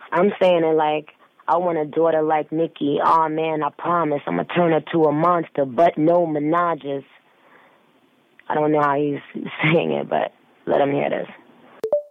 I'm saying it like, I want a daughter like Nikki. Oh man, I promise I'm gonna turn her to a monster, but no menages. I don't know how he's saying it, but let him hear this.